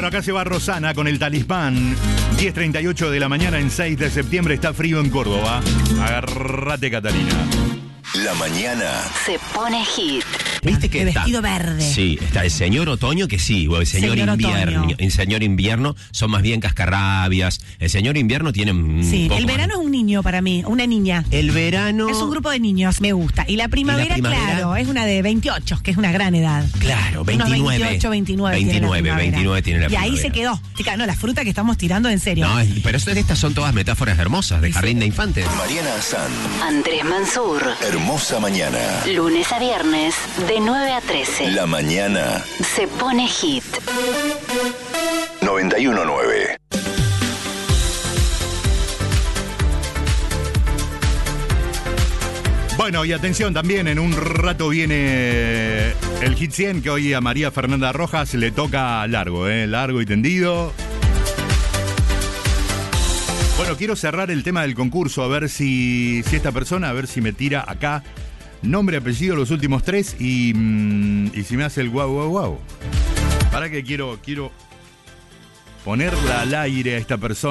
Bueno, acá se va Rosana con el Talismán. 10:38 de la mañana en 6 de septiembre. Está frío en Córdoba. Agárrate, Catalina. La mañana se pone hit. ¿Viste que de está? vestido verde. Sí, está el señor otoño que sí, o el señor invierno. Otoño. El señor invierno son más bien cascarrabias. El señor invierno tiene Sí, poco el verano más. es un niño para mí, una niña. El verano Es un grupo de niños, me gusta. Y la primavera, claro, es una de 28, que es una gran edad. Claro, 29. Unos 28, 29 tiene la 29 tiene la Y ahí primavera. se quedó. Chica, no, la fruta que estamos tirando en serio. No, pero estas son todas metáforas hermosas de jardín de infantes. Mariana Azán. Andrés Mansur. Hermosa mañana. Lunes a viernes, de 9 a 13. La mañana Se pone hit. 91.9. Bueno, y atención también, en un rato viene el Hit 100, que hoy a María Fernanda Rojas le toca largo, largo y tendido. Bueno, quiero cerrar el tema del concurso, a ver si esta persona, a ver si me tira acá nombre, apellido, los últimos tres y si me hace el guau, guau, guau. Para que quiero ponerla al aire a esta persona.